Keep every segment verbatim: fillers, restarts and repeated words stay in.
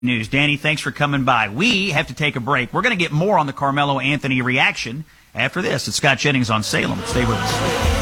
News. Danny, thanks for coming by. We have to take a break. We're going to get more on the Carmelo Anthony reaction after this. It's Scott Jennings on Salem. Stay with us.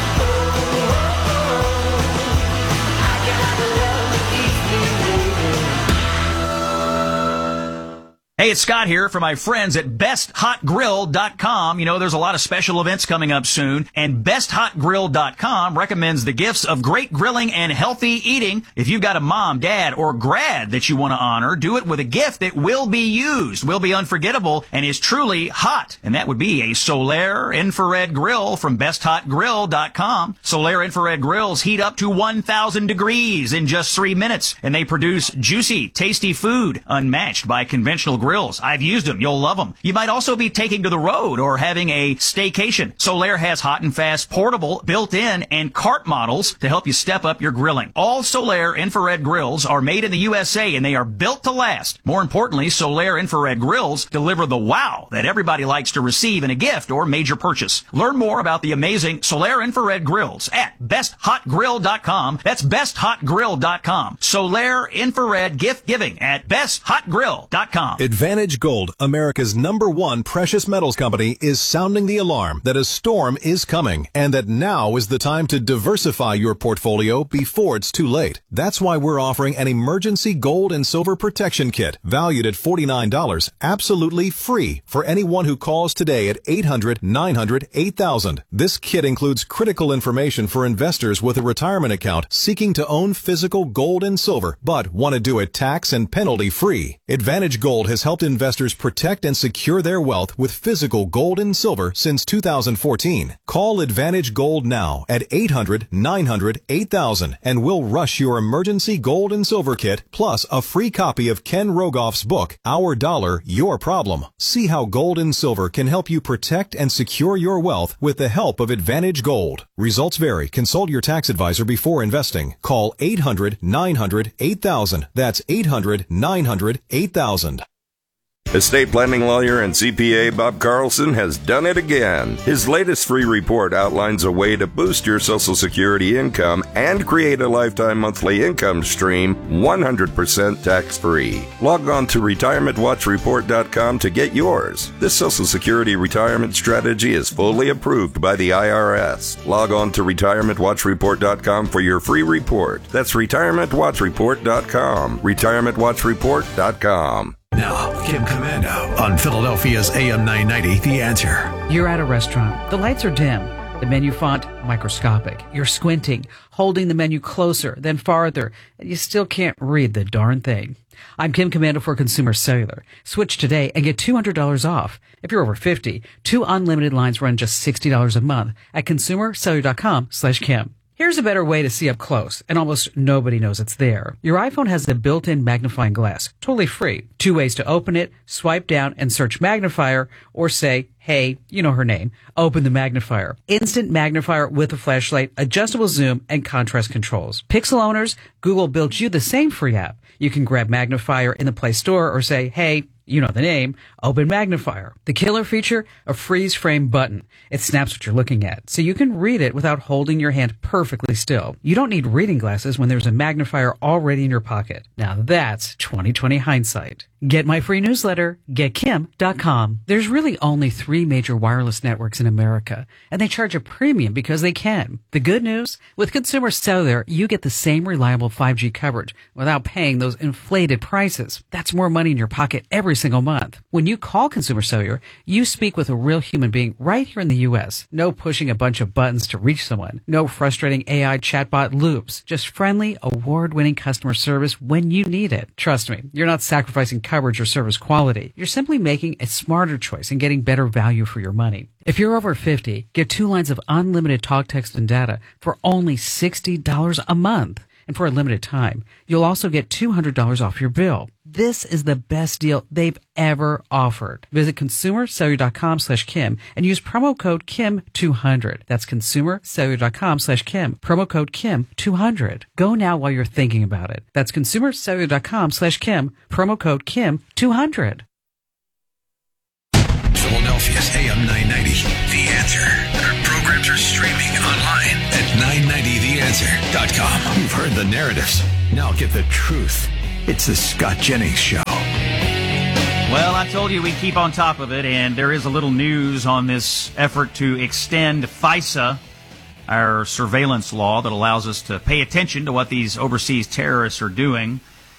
Hey, it's Scott here for my friends at best hot grill dot com. You know, there's a lot of special events coming up soon, and best hot grill dot com recommends the gifts of great grilling and healthy eating. If you've got a mom, dad, or grad that you want to honor, do it with a gift that will be used, will be unforgettable, and is truly hot. And that would be a Solaire infrared grill from best hot grill dot com. Solaire infrared grills heat up to one thousand degrees in just three minutes, and they produce juicy, tasty food unmatched by conventional grills. I've used them. You'll love them. You might also be taking to the road or having a staycation. Solaire has hot and fast portable, built-in, and cart models to help you step up your grilling. All Solaire infrared grills are made in the U S A, and they are built to last. More importantly, Solaire infrared grills deliver the wow that everybody likes to receive in a gift or major purchase. Learn more about the amazing Solaire infrared grills at best hot grill dot com. That's best hot grill dot com. Solaire infrared gift giving at best hot grill dot com. Advantage Gold, America's number one precious metals company, is sounding the alarm that a storm is coming and that now is the time to diversify your portfolio before it's too late. That's why we're offering an emergency gold and silver protection kit valued at forty-nine dollars, absolutely free for anyone who calls today at eight hundred, nine hundred, eight thousand. This kit includes critical information for investors with a retirement account seeking to own physical gold and silver but want to do it tax and penalty free. Advantage Gold has helped investors protect and secure their wealth with physical gold and silver since two thousand fourteen. Call Advantage Gold now at eight hundred, nine hundred, eight thousand and we'll rush your emergency gold and silver kit plus a free copy of Ken Rogoff's book, Our Dollar, Your Problem. See how gold and silver can help you protect and secure your wealth with the help of Advantage Gold. Results vary. Consult your tax advisor before investing. Call eight hundred, nine hundred, eight thousand. That's eight hundred, nine hundred, eight thousand. Estate planning lawyer and C P A Bob Carlson has done it again. His latest free report outlines a way to boost your Social Security income and create a lifetime monthly income stream one hundred percent tax-free. Log on to retirement watch report dot com to get yours. This Social Security retirement strategy is fully approved by the I R S. Log on to retirement watch report dot com for your free report. That's retirement watch report dot com. retirement watch report dot com. Now, Kim Commando on Philadelphia's A M nine ninety, The Answer. You're at a restaurant. The lights are dim. The menu font, microscopic. You're squinting, holding the menu closer, then farther, and you still can't read the darn thing. I'm Kim Commando for Consumer Cellular. Switch today and get two hundred dollars off. If you're over fifty, two unlimited lines run just sixty dollars a month at consumer cellular dot com slash Kim. Here's a better way to see up close, and almost nobody knows it's there. Your iPhone has the built-in magnifying glass, totally free. Two ways to open it: swipe down and search magnifier, or say, hey, you know her name, open the magnifier. Instant magnifier with a flashlight, adjustable zoom, and contrast controls. Pixel owners, Google built you the same free app. You can grab magnifier in the Play Store or say, hey, you know the name, open magnifier. The killer feature, a freeze frame button. It snaps what you're looking at, so you can read it without holding your hand perfectly still. You don't need reading glasses when there's a magnifier already in your pocket. Now that's twenty twenty hindsight. Get my free newsletter, get kim dot com. There's really only three major wireless networks in America, and they charge a premium because they can. The good news? With Consumer Cellular, you get the same reliable five G coverage without paying those inflated prices. That's more money in your pocket every single month. When you call Consumer Cellular, you speak with a real human being right here in the U S. No pushing a bunch of buttons to reach someone. No frustrating A I chatbot loops. Just friendly, award-winning customer service when you need it. Trust me, you're not sacrificing coverage or service quality. You're simply making a smarter choice and getting better value for your money. If you're over fifty, get two lines of unlimited talk, text, and data for only sixty dollars a month. And for a limited time, you'll also get two hundred dollars off your bill. This is the best deal they've ever offered. Visit consumer cellular dot com slash Kim and use promo code Kim two hundred. That's consumer cellular dot com slash Kim. Promo code Kim two hundred. Go now while you're thinking about it. That's consumer cellular dot com slash Kim. Promo code Kim two hundred. Philadelphia's A M nine ninety, The Answer. Our programs are streaming online at nine ninety the answer dot com. You've heard the narratives. Now get the truth. It's the Scott Jennings Show. Well, I told you we'd keep on top of it, and there is a little news on this effort to extend FISA, our surveillance law that allows us to pay attention to what these overseas terrorists are doing.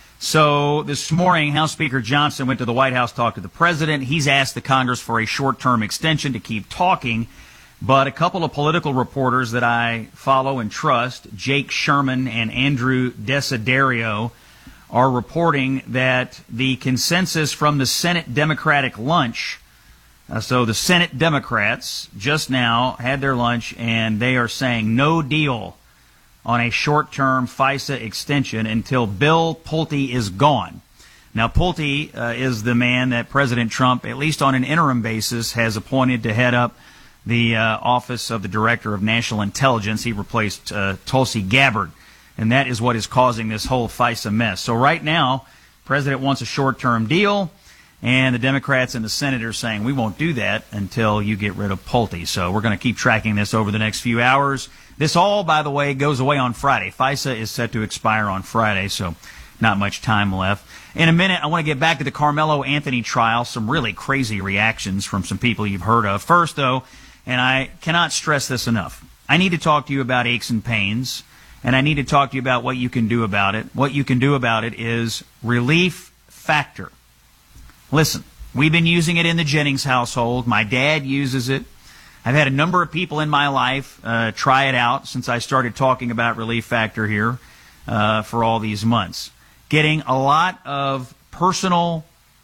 So this morning, House Speaker Johnson went to the White House, talked to the president. He's asked the Congress for a short-term extension to keep talking. But a couple of political reporters that I follow and trust, Jake Sherman and Andrew Desiderio, are reporting that the consensus from the Senate Democratic lunch, uh, so the Senate Democrats just now had their lunch, and they are saying no deal on a short-term FISA extension until Bill Pulte is gone. Now, Pulte uh, is the man that President Trump, at least on an interim basis, has appointed to head up the uh, Office of the Director of National Intelligence. He replaced uh, Tulsi Gabbard, and that is what is causing this whole FISA mess. So right now, the President wants a short-term deal, and the Democrats and the Senate are saying, we won't do that until you get rid of Pulte. So we're going to keep tracking this over the next few hours. This all, by the way, goes away on Friday. FISA is set to expire on Friday, so not much time left. In a minute, I want to get back to the Carmelo Anthony trial, some really crazy reactions from some people you've heard of. First, though, and I cannot stress this enough, I need to talk to you about aches and pains, and I need to talk to you about what you can do about it. What you can do about it is Relief Factor. Listen, we've been using it in the Jennings household. My dad uses it. I've had a number of people in my life uh, try it out since I started talking about Relief Factor here uh, for all these months. Getting a lot of personal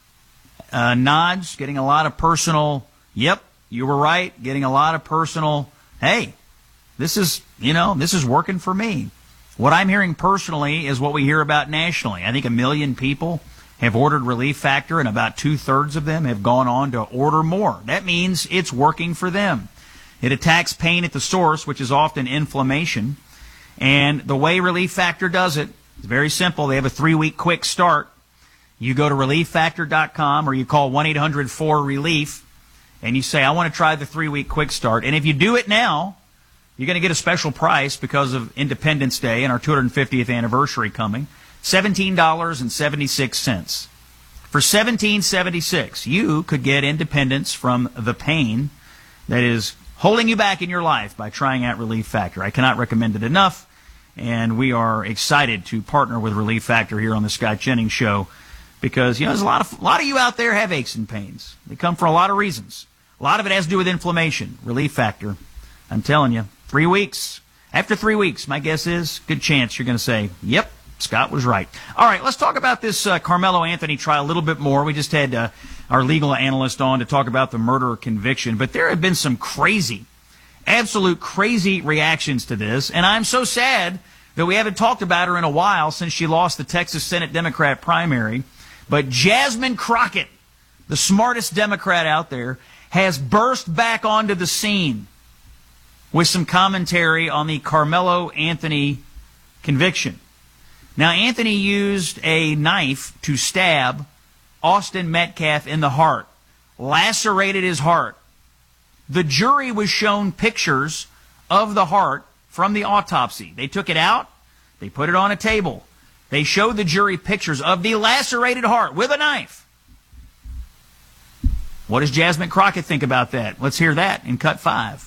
uh, nods, getting a lot of personal, yep, you were right, getting a lot of personal, hey, this is, you know, this is working for me. What I'm hearing personally is what we hear about nationally. I think a million people have ordered Relief Factor, and about two-thirds of them have gone on to order more. That means it's working for them. It attacks pain at the source, which is often inflammation. And the way Relief Factor does it is very simple. They have a three-week quick start. You go to relief factor dot com or you call one eight hundred four relief, and you say, I want to try the three-week quick start. And if you do it now, you're going to get a special price because of Independence Day and our two hundred fiftieth anniversary coming. seventeen dollars and seventy-six cents. For seventeen dollars and seventy-six cents, you could get independence from the pain that is holding you back in your life by trying out Relief Factor. I cannot recommend it enough, and we are excited to partner with Relief Factor here on the Scott Jennings Show because, you know, there's a lot of a lot of you out there have aches and pains. They come for a lot of reasons. A lot of it has to do with inflammation. Relief Factor, I'm telling you, three weeks. After three weeks, my guess is, good chance you're going to say, yep, Scott was right. All right, let's talk about this uh, Carmelo Anthony trial a little bit more. We just had uh, our legal analyst on to talk about the murder conviction, but there have been some crazy, absolute crazy reactions to this, and I'm so sad that we haven't talked about her in a while since she lost the Texas Senate Democrat primary. But Jasmine Crockett, the smartest Democrat out there, has burst back onto the scene with some commentary on the Carmelo Anthony conviction. Now, Anthony used a knife to stab Austin Metcalf in the heart, lacerated his heart. The jury was shown pictures of the heart from the autopsy. They took it out, they put it on a table. They showed the jury pictures of the lacerated heart with a knife. What does Jasmine Crockett think about that? Let's hear that in cut five.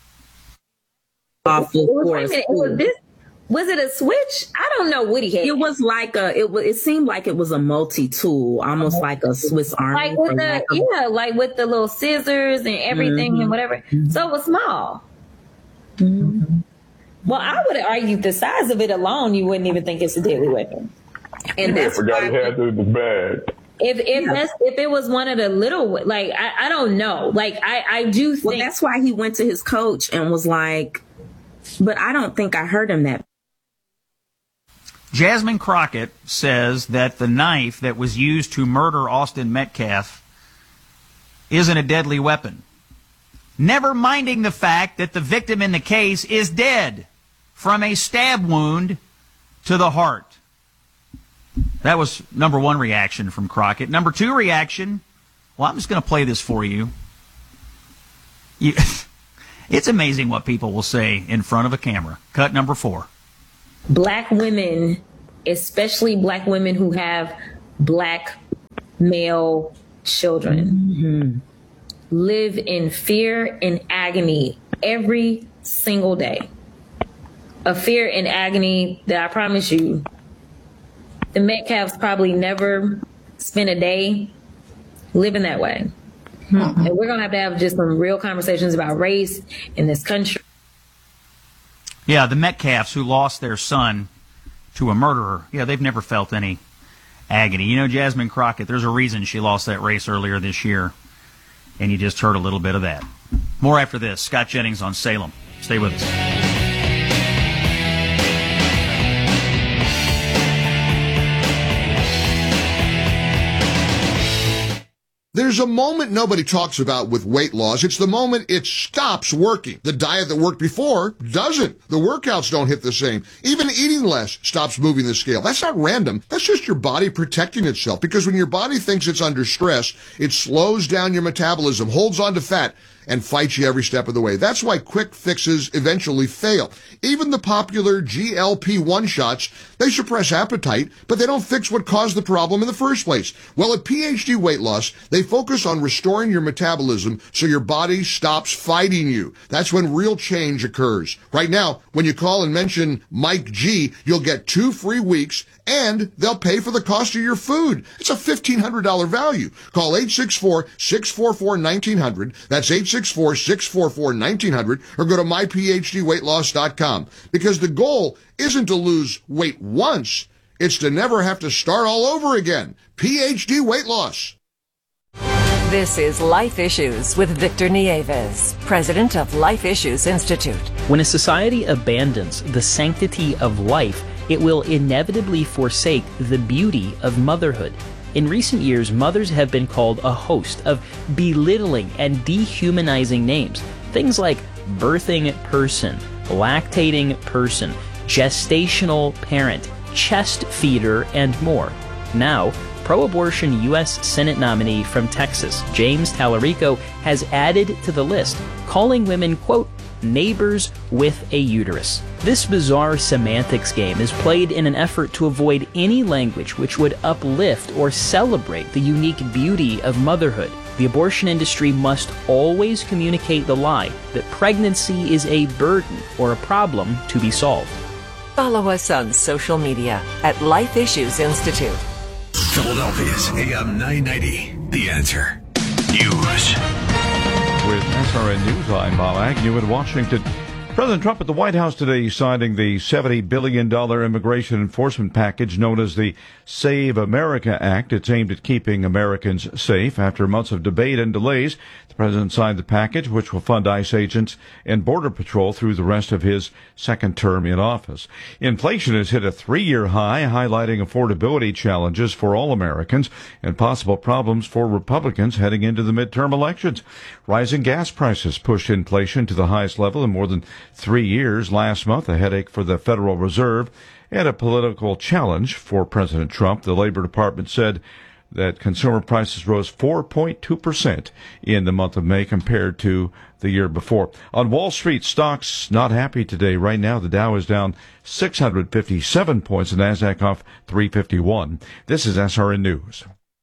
Awful. Wait a minute, was this Was it a switch? I don't know what he had. It was like a, it was, it seemed like it was a multi-tool, almost like a Swiss Army. Like with the, yeah, like with the little scissors and everything mm-hmm. and whatever. So it was small. Mm-hmm. Well, I would argue the size of it alone, you wouldn't even think it's a deadly weapon. And that's forgot he had it in the bag. If if yeah. that's, if it was one of the little, like I, I don't know, like I I do think well, that's why he went to his coach and was like, but I don't think I heard him that. Jasmine Crockett says that the knife that was used to murder Austin Metcalf isn't a deadly weapon, never minding the fact that the victim in the case is dead from a stab wound to the heart. That was number one reaction from Crockett. Number two reaction, well, I'm just going to play this for you. you. It's amazing what people will say in front of a camera. Cut number four. Black women especially Black women who have Black male children, mm-hmm. live in fear and agony every single day. A fear and agony that I promise you, the Metcalfs probably never spent a day living that way. Mm-hmm. And we're going to have to have just some real conversations about race in this country. Yeah, the Metcalfs who lost their son to a murderer, yeah, they've never felt any agony. You know, Jasmine Crockett, there's a reason she lost that race earlier this year. And you just heard a little bit of that. More after this. Scott Jennings on Salem. Stay with us. There's a moment nobody talks about with weight loss. It's the moment it stops working. The diet that worked before doesn't. The workouts don't hit the same. Even eating less stops moving the scale. That's not random. That's just your body protecting itself. Because when your body thinks it's under stress, it slows down your metabolism, holds on to fat, and fights you every step of the way. That's why quick fixes eventually fail. Even the popular G L P one shots, they suppress appetite, but they don't fix what caused the problem in the first place. Well, at P H D Weight Loss, they focus on restoring your metabolism so your body stops fighting you. That's when real change occurs. Right now, when you call and mention Mike G, you'll get two free weeks and they'll pay for the cost of your food. It's a fifteen hundred dollars value. Call eight six four, six four four, one nine zero zero. That's eight six four, six four four, one nine zero zero, or go to my p h d weight loss dot com. Because the goal isn't to lose weight once, it's to never have to start all over again. P H D Weight Loss. This is Life Issues with Victor Nieves, president of Life Issues Institute. When a society abandons the sanctity of life, it will inevitably forsake the beauty of motherhood. In recent years, mothers have been called a host of belittling and dehumanizing names. Things like birthing person, lactating person, gestational parent, chest feeder, and more. Now, pro-abortion U S Senate nominee from Texas, James Tallarico, has added to the list, calling women, quote, neighbors with a uterus. This bizarre semantics game is played in an effort to avoid any language which would uplift or celebrate the unique beauty of motherhood. The abortion industry must always communicate the lie that pregnancy is a burden or a problem to be solved. Follow us on social media at Life Issues Institute. Philadelphia's A M nine ninety, The Answer. News. With S R N News, I'm Bob Agnew in Washington. President Trump at the White House today signing the seventy billion dollars immigration enforcement package known as the Save America Act. It's aimed at keeping Americans safe. After months of debate and delays, the president signed the package, which will fund ICE agents and Border Patrol through the rest of his second term in office. Inflation has hit a three-year high, highlighting affordability challenges for all Americans and possible problems for Republicans heading into the midterm elections. Rising gas prices pushed inflation to the highest level in more than three years last month, a headache for the Federal Reserve and a political challenge for President Trump. The Labor Department said that consumer prices rose four point two percent in the month of May compared to the year before. On Wall Street, stocks not happy today. Right now, the Dow is down six hundred fifty-seven points, the NASDAQ off three fifty-one. This is S R N News.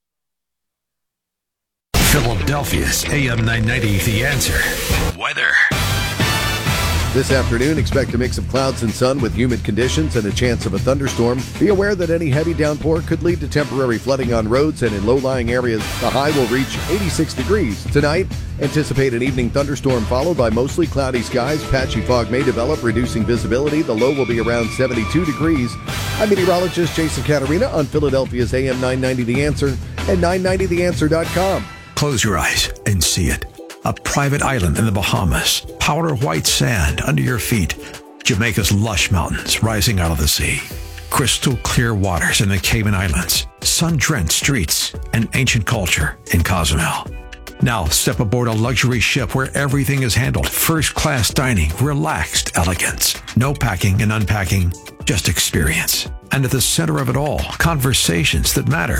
Philadelphia's A M nine ninety, The Answer. Weather. This afternoon, expect a mix of clouds and sun with humid conditions and a chance of a thunderstorm. Be aware that any heavy downpour could lead to temporary flooding on roads and in low-lying areas. The high will reach eighty-six degrees. Tonight, anticipate an evening thunderstorm followed by mostly cloudy skies. Patchy fog may develop, reducing visibility. The low will be around seventy-two degrees. I'm meteorologist Jason Caterina on Philadelphia's A M nine ninety The Answer and nine ninety the answer dot com. Close your eyes and see it. A private island in the Bahamas, powder white sand under your feet, Jamaica's lush mountains rising out of the sea, crystal clear waters in the Cayman Islands, sun-drenched streets, and ancient culture in Cozumel. Now step aboard a luxury ship where everything is handled, first-class dining, relaxed elegance, no packing and unpacking, just experience. And at the center of it all, conversations that matter.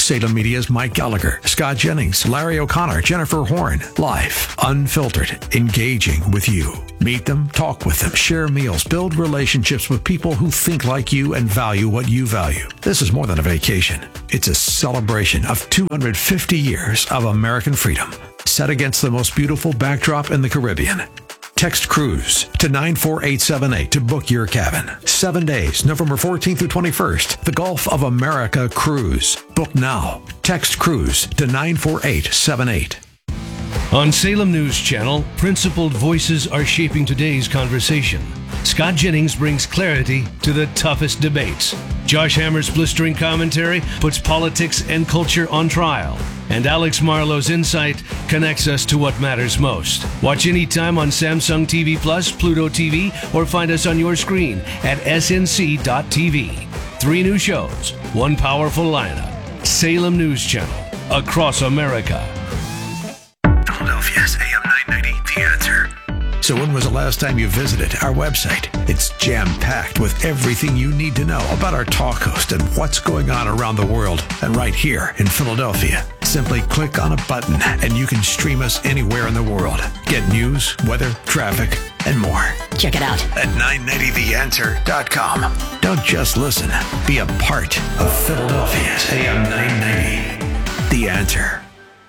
Salem Media's Mike Gallagher, Scott Jennings, Larry O'Connor, Jennifer Horn. Live, unfiltered, engaging with you. Meet them, talk with them, share meals, build relationships with people who think like you and value what you value. This is more than a vacation. It's a celebration of two hundred fifty years of American freedom, set against the most beautiful backdrop in the Caribbean. Text Cruise to nine four eight seven eight to book your cabin. Seven days, November fourteenth through twenty-first. The Gulf of America Cruise. Book now. Text Cruise to nine four eight seven eight. On Salem News Channel, principled voices are shaping today's conversation. Scott Jennings brings clarity to the toughest debates. Josh Hammer's blistering commentary puts politics and culture on trial. And Alex Marlowe's insight connects us to what matters most. Watch anytime on Samsung T V Plus, Pluto T V, or find us on your screen at S N C dot T V. Three new shows, one powerful lineup. Salem News Channel, across America. Philadelphia's A M nine ninety, The Answer. So when was the last time you visited our website? It's jam-packed with everything you need to know about our talk host and what's going on around the world. And right here in Philadelphia, simply click on a button and you can stream us anywhere in the world. Get news, weather, traffic, and more. Check it out at nine ninety the answer dot com. Don't just listen. Be a part of Philadelphia's A M nine ninety. The Answer.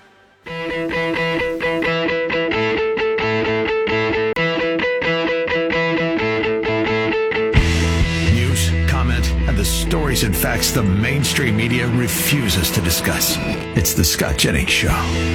The stories and facts the mainstream media refuses to discuss. It's the Scott Jennings Show.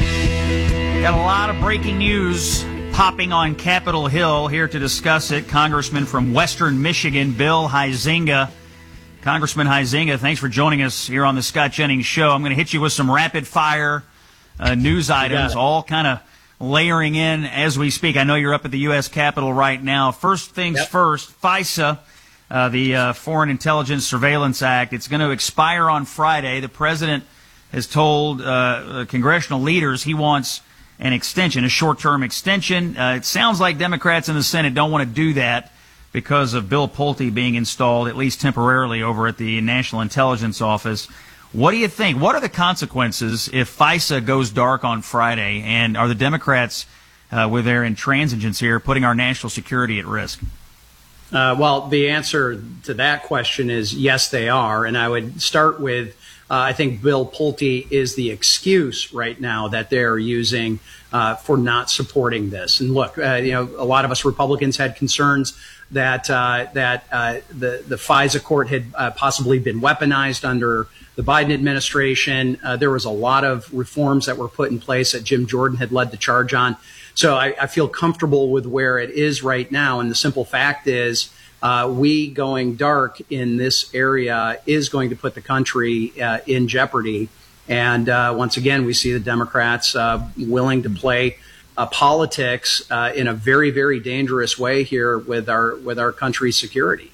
Got a lot of breaking news popping on Capitol Hill. Here to discuss it, Congressman from Western Michigan, Bill Huizenga. Congressman Huizenga, thanks for joining us here on the Scott Jennings Show. I'm going to hit you with some rapid-fire uh, news items, all kind of layering in as we speak. I know you're up at the U S Capitol right now. First things yep. first, FISA. Uh, the uh, Foreign Intelligence Surveillance Act. It's going to expire on Friday. The president has told uh, congressional leaders he wants an extension, a short-term extension. Uh, it sounds like Democrats in the Senate don't want to do that because of Bill Pulte being installed, at least temporarily, over at the National Intelligence Office. What do you think? What are the consequences if FISA goes dark on Friday? And are the Democrats, uh, with their intransigence here, putting our national security at risk? Uh, well, the answer to that question is yes, they are. And I would start with, uh, I think Bill Pulte is the excuse right now that they're using uh, for not supporting this. And look, uh, you know, a lot of us Republicans had concerns that uh, that uh, the, the FISA court had uh, possibly been weaponized under the Biden administration. Uh, there was a lot of reforms that were put in place that Jim Jordan had led the charge on. So I, I feel comfortable with where it is right now. And the simple fact is uh, we going dark in this area is going to put the country uh, in jeopardy. And uh, once again, we see the Democrats uh, willing to play uh, politics uh, in a very, very dangerous way here with our with our country's security.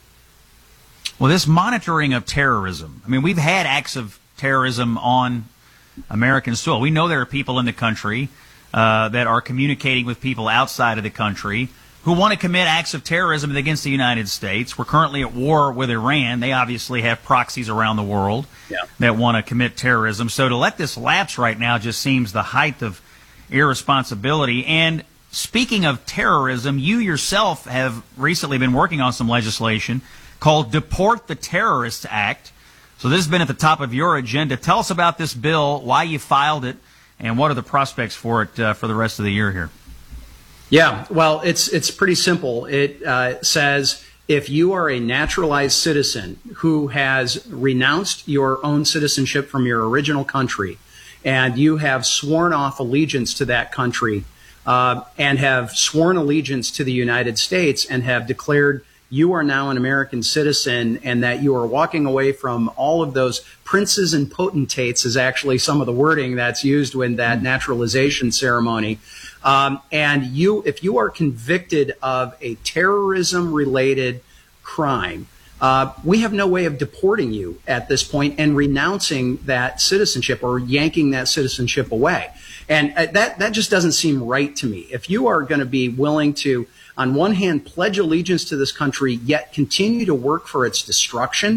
Well, this monitoring of terrorism, I mean, we've had acts of terrorism on American soil. We know there are people in the country Uh, that are communicating with people outside of the country who want to commit acts of terrorism against the United States. We're currently at war with Iran. They obviously have proxies around the world yeah. that want to commit terrorism. So to let this lapse right now just seems the height of irresponsibility. And speaking of terrorism, you yourself have recently been working on some legislation called Deport the Terrorists Act. So this has been at the top of your agenda. Tell us about this bill, why you filed it, and what are the prospects for it uh, for the rest of the year here? Yeah, well, it's it's pretty simple. It uh, says if you are a naturalized citizen who has renounced your own citizenship from your original country and you have sworn off allegiance to that country uh, and have sworn allegiance to the United States and have declared you are now an American citizen and that you are walking away from all of those princes and potentates is actually some of the wording that's used in that naturalization ceremony. Um, and you, if you are convicted of a terrorism-related crime, uh, we have no way of deporting you at this point and renouncing that citizenship or yanking that citizenship away. And uh, that, that just doesn't seem right to me. If you are going to be willing to, on one hand, pledge allegiance to this country, yet continue to work for its destruction,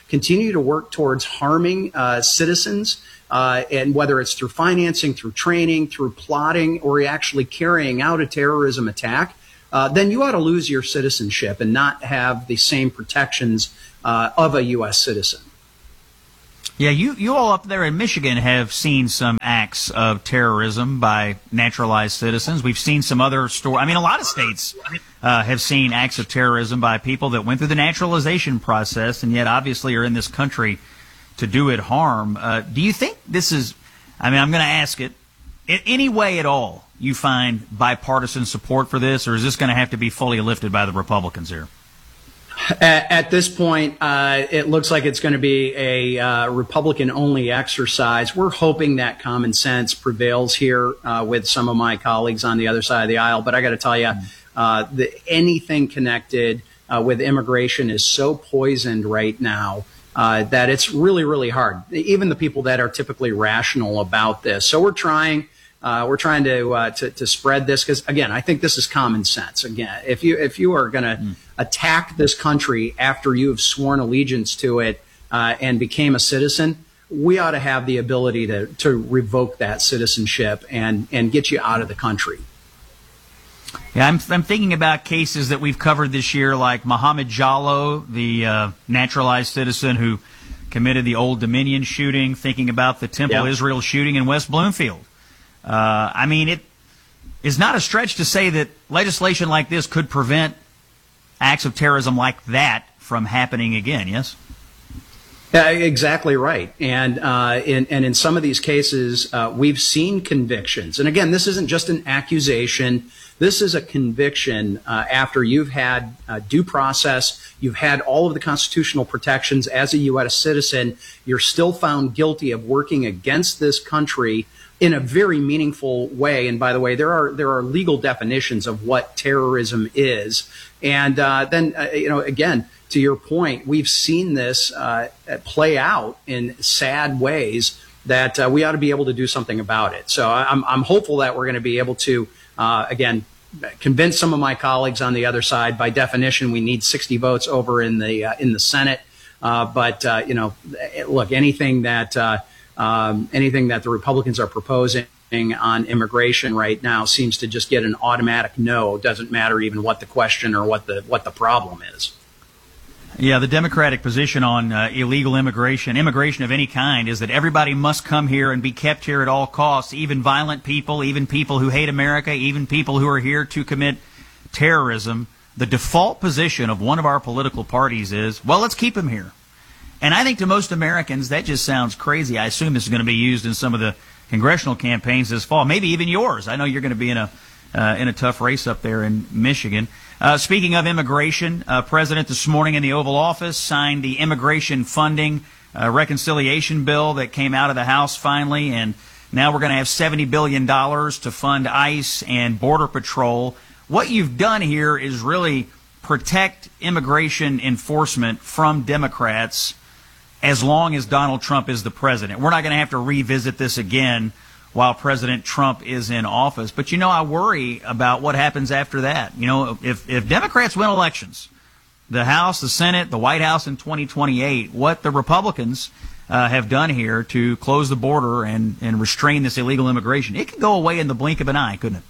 continue to work towards harming uh, citizens, uh, and whether it's through financing, through training, through plotting, or actually carrying out a terrorism attack, uh, then you ought to lose your citizenship and not have the same protections uh, of a U S citizen. Yeah, you, you all up there in Michigan have seen some acts of terrorism by naturalized citizens. We've seen some other stories. I mean, a lot of states uh, have seen acts of terrorism by people that went through the naturalization process and yet obviously are in this country to do it harm. Uh, do you think this is, I mean, I'm going to ask it, in any way at all you find bipartisan support for this, or is this going to have to be fully lifted by the Republicans here? At, at this point, uh, it looks like it's going to be a uh, Republican-only exercise. We're hoping that common sense prevails here uh, with some of my colleagues on the other side of the aisle. But I got to tell you, uh, the, anything connected uh, with immigration is so poisoned right now uh, that it's really, really hard. Even the people that are typically rational about this. So we're trying. Uh, we're trying to, uh, to to spread this because, again, I think this is common sense. Again, if you if you are going to mm. attack this country after you have sworn allegiance to it uh, and became a citizen, we ought to have the ability to to revoke that citizenship and and get you out of the country. Yeah, I'm I'm thinking about cases that we've covered this year, like Mohammed Jallow, the uh, naturalized citizen who committed the Old Dominion shooting. Thinking about the Temple Yeah. Israel shooting in West Bloomfield. Uh, I mean, it is not a stretch to say that legislation like this could prevent acts of terrorism like that from happening again, yes? Yeah, exactly right. And, uh, in, and in some of these cases, uh, we've seen convictions. And again, this isn't just an accusation. This is a conviction uh, after you've had uh, due process, you've had all of the constitutional protections as a U S citizen, you're still found guilty of working against this country in a very meaningful way. And by the way, there are there are legal definitions of what terrorism is. And uh, then, uh, you know, again, to your point, we've seen this uh, play out in sad ways that uh, we ought to be able to do something about it. So I'm, I'm hopeful that we're going to be able to, uh, again, convince some of my colleagues on the other side. By definition, we need sixty votes over in the uh, in the Senate. Uh, but, uh, you know, look, anything that uh, Um, anything that the Republicans are proposing on immigration right now seems to just get an automatic no. It doesn't matter even what the question or what the what the problem is. Yeah, the Democratic position on uh, illegal immigration, immigration of any kind, is that everybody must come here and be kept here at all costs, even violent people, even people who hate America, even people who are here to commit terrorism. The default position of one of our political parties is, well, let's keep them here. And I think to most Americans, that just sounds crazy. I assume this is going to be used in some of the congressional campaigns this fall, maybe even yours. I know you're going to be in a uh, in a tough race up there in Michigan. Uh, speaking of immigration, uh, President this morning in the Oval Office signed the immigration funding uh, reconciliation bill that came out of the House finally, and now we're going to have seventy billion dollars to fund ICE and Border Patrol. What you've done here is really protect immigration enforcement from Democrats as long as Donald Trump is the president. We're not going to have to revisit this again while President Trump is in office. But, you know, I worry about what happens after that. You know, if, if Democrats win elections, the House, the Senate, the White House in twenty twenty-eight, what the Republicans uh, have done here to close the border and, and restrain this illegal immigration, it could go away in the blink of an eye, couldn't it?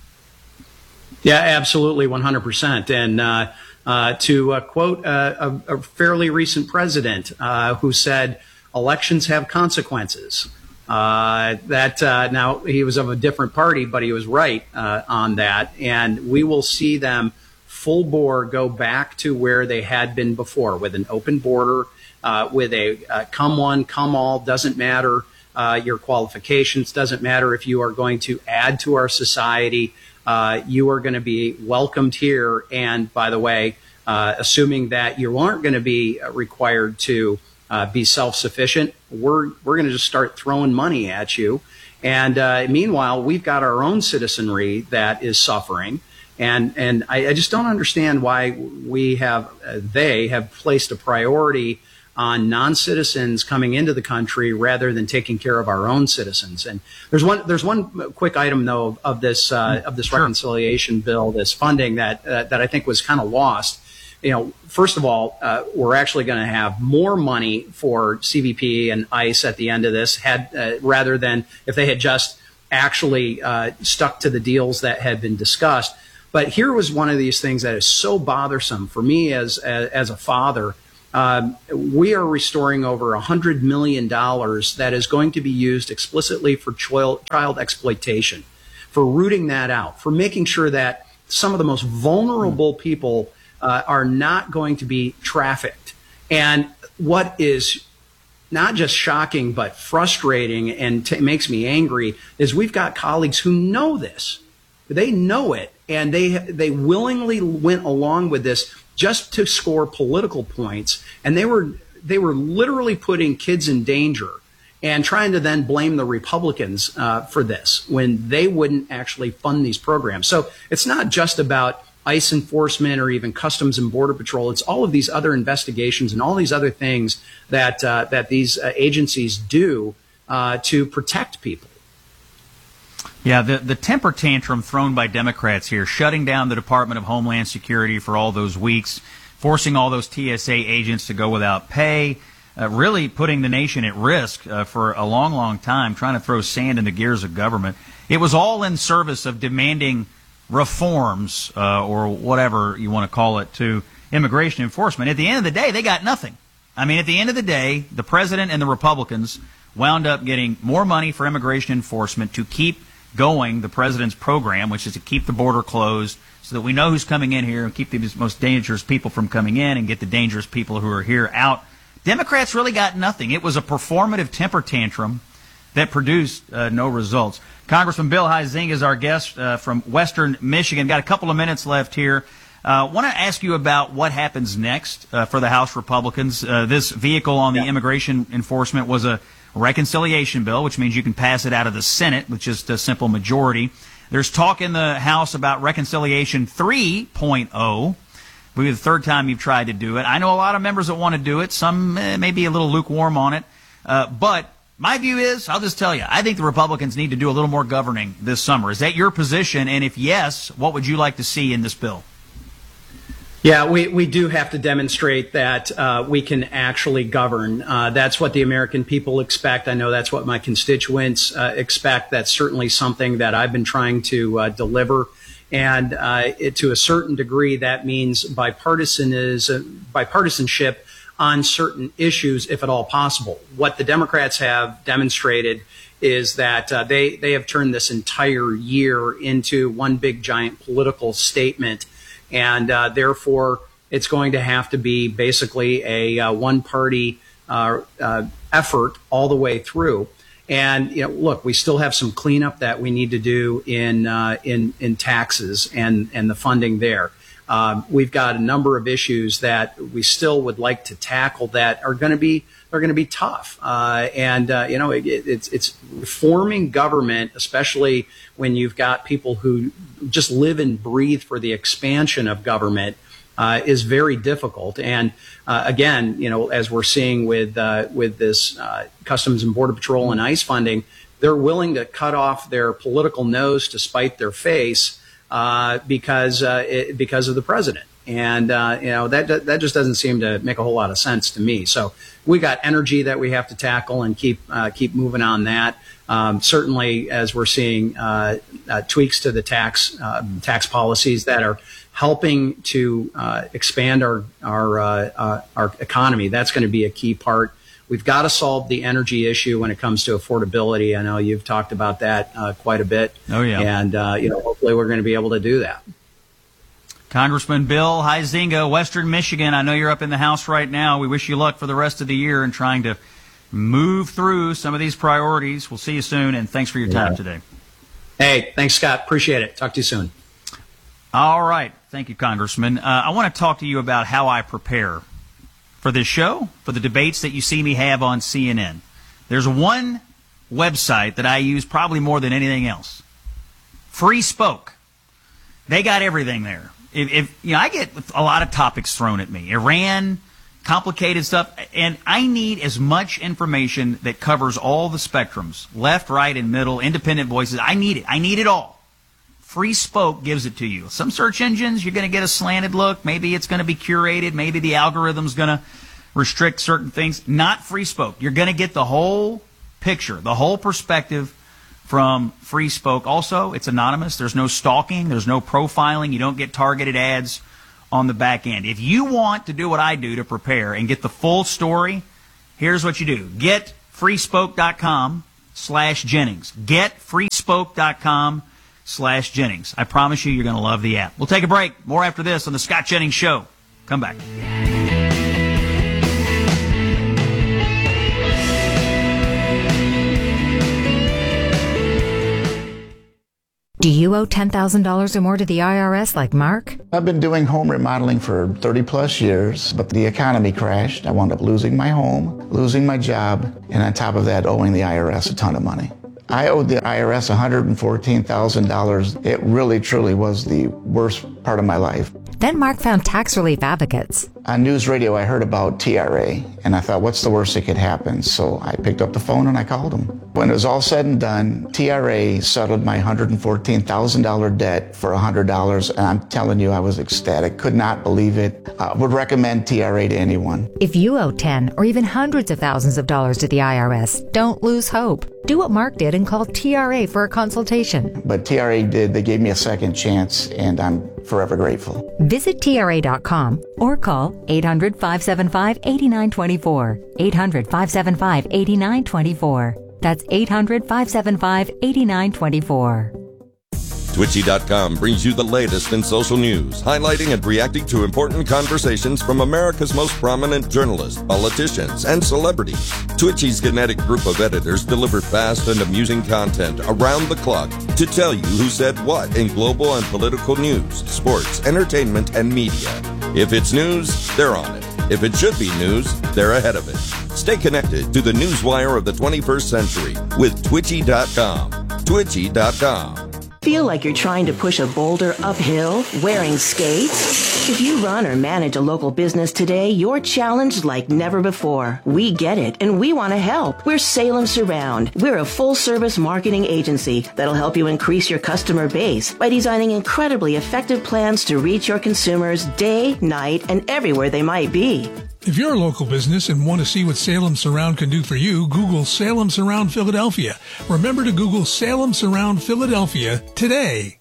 Yeah, absolutely, one hundred percent. And uh, uh, to uh, quote uh, a, a fairly recent president uh, who said, elections have consequences. Uh, that uh, now he was of a different party, but he was right uh, on that. And we will see them full bore go back to where they had been before, with an open border, uh, with a uh, come one, come all, doesn't matter uh, your qualifications, doesn't matter if you are going to add to our society. Uh, you are going to be welcomed here. And by the way, uh, assuming that you aren't going to be required to uh, be self-sufficient, we're we're going to just start throwing money at you. And uh, meanwhile, we've got our own citizenry that is suffering. And and I, I just don't understand why we have uh, they have placed a priority on non-citizens coming into the country rather than taking care of our own citizens. And there's one there's one quick item though of this uh, of this Sure. reconciliation bill, this funding that uh, that I think was kind of lost. you know, first of all, uh, we're actually going to have more money for C B P and ICE at the end of this, had uh, rather than if they had just actually uh, stuck to the deals that had been discussed. But here was one of these things that is so bothersome for me as as, as a father. Um, we are restoring over one hundred million dollars that is going to be used explicitly for child, child exploitation, for rooting that out, for making sure that some of the most vulnerable people uh, are not going to be trafficked. And what is not just shocking but frustrating and t- makes me angry is we've got colleagues who know this. They know it, and they they willingly went along with this just to score political points, and they were they were literally putting kids in danger and trying to then blame the Republicans uh, for this when they wouldn't actually fund these programs. So it's not just about ICE enforcement or even Customs and Border Patrol. It's all of these other investigations and all these other things that uh, that these uh, agencies do uh, to protect people. Yeah, the, the temper tantrum thrown by Democrats here, shutting down the Department of Homeland Security for all those weeks, forcing all those T S A agents to go without pay, uh, really putting the nation at risk uh, for a long, long time, trying to throw sand in the gears of government. It was all in service of demanding reforms uh, or whatever you want to call it to immigration enforcement. At the end of the day, they got nothing. I mean, at the end of the day, the president and the Republicans wound up getting more money for immigration enforcement to keep going the president's program, which is to keep the border closed so that we know who's coming in here and keep the most dangerous people from coming in and get the dangerous people who are here out. Democrats really got nothing. It was a performative temper tantrum that produced uh, no results. Congressman Bill Huizenga is our guest uh, from Western Michigan. Got a couple of minutes left here. I uh, want to ask you about what happens next uh, for the House Republicans. Uh, this vehicle on the yeah. immigration enforcement was a reconciliation bill, which means you can pass it out of the Senate with just a simple majority. There's talk in the House about Reconciliation three point oh. Will be the third time you've tried to do it. I know a lot of members that want to do it. Some uh, may be a little lukewarm on it. Uh, but my view is, I'll just tell you, I think the Republicans need to do a little more governing this summer. Is that your position? And if yes, what would you like to see in this bill? Yeah, we, we do have to demonstrate that uh, we can actually govern. Uh, that's what the American people expect. I know that's what my constituents uh, expect. That's certainly something that I've been trying to uh, deliver. And uh, it, to a certain degree, that means bipartisan is, uh, bipartisanship on certain issues, if at all possible. What the Democrats have demonstrated is that uh, they, they have turned this entire year into one big giant political statement. And uh, therefore, it's going to have to be basically a uh, one-party uh, uh, effort all the way through. And you know, look, we still have some cleanup that we need to do in uh, in in taxes and and the funding there. Um, we've got a number of issues that we still would like to tackle that are going to be are going to be tough. Uh, and uh, you know, it, it's it's reforming government, especially when you've got people who just live and breathe for the expansion of government, uh, is very difficult. And uh, again, you know, as we're seeing with uh, with this uh, Customs and Border Patrol and ICE funding, they're willing to cut off their political nose to spite their face uh, because uh, it, because of the president. And uh, you know, that that just doesn't seem to make a whole lot of sense to me. So we got energy that we have to tackle and keep uh, keep moving on that. Um, certainly, as we're seeing uh, uh, tweaks to the tax uh, tax policies that are helping to uh, expand our our uh, uh, our economy, that's going to be a key part. We've got to solve the energy issue when it comes to affordability. I know you've talked about that uh, quite a bit. Oh yeah, and uh, you know, hopefully we're going to be able to do that. Congressman Bill Huizenga, Western Michigan. I know you're up in the House right now. We wish you luck for the rest of the year in trying to move through some of these priorities. We'll see you soon, and thanks for your time yeah. today. Hey, thanks, Scott. Appreciate it. Talk to you soon. All right. Thank you, Congressman. Uh, I want to talk to you about how I prepare for this show, for the debates that you see me have on C N N. There's one website that I use probably more than anything else. Free Spoke. They got everything there. If, if you know, I get a lot of topics thrown at me. Iran, complicated stuff, and I need as much information that covers all the spectrums, left, right, and middle, independent voices. I need it. I need it all. Free Spoke gives it to you. Some search engines, you're going to get a slanted look. Maybe it's going to be curated. Maybe the algorithm's going to restrict certain things. Not Free Spoke. You're going to get the whole picture, the whole perspective from Free Spoke. Also, it's anonymous. There's no stalking. There's no profiling. You don't get targeted ads on the back end. If you want to do what I do to prepare and get the full story, here's what you do. Get freespoke.com slash Jennings. Get freespoke.com slash Jennings. I promise you, you're going to love the app. We'll take a break. More after this on the Scott Jennings Show. Come back. Do you owe ten thousand dollars or more to the I R S like Mark? I've been doing home remodeling for thirty plus years, but the economy crashed. I wound up losing my home, losing my job, and on top of that, owing the I R S a ton of money. I owed the I R S one hundred fourteen thousand dollars. It really, truly was the worst part of my life. Then Mark found Tax Relief Advocates. On news radio, I heard about T R A, and I thought, what's the worst that could happen? So I picked up the phone and I called them. When it was all said and done, T R A settled my one hundred fourteen thousand dollars debt for one hundred dollars, and I'm telling you, I was ecstatic. Could not believe it. I would recommend T R A to anyone. If you owe ten or even hundreds of thousands of dollars to the I R S, don't lose hope. Do what Mark did and call T R A for a consultation. But T R A did. They gave me a second chance, and I'm forever grateful. Visit T R A dot com or call eight hundred, five seven five, eight nine two four. eight hundred, five seven five, eight nine two four. That's eight hundred, five seven five, eight nine two four. Twitchy dot com brings you the latest in social news, highlighting and reacting to important conversations from America's most prominent journalists, politicians, and celebrities. Twitchy's kinetic group of editors deliver fast and amusing content around the clock to tell you who said what in global and political news, sports, entertainment, and media. If it's news, they're on it. If it should be news, they're ahead of it. Stay connected to the newswire of the twenty-first century with Twitchy dot com. Twitchy dot com. Feel like you're trying to push a boulder uphill wearing skates? If you run or manage a local business today, you're challenged like never before. We get it, and we want to help. We're Salem Surround. We're a full-service marketing agency that'll help you increase your customer base by designing incredibly effective plans to reach your consumers day, night, and everywhere they might be. If you're a local business and want to see what Salem Surround can do for you, Google Salem Surround Philadelphia. Remember to Google Salem Surround Philadelphia today.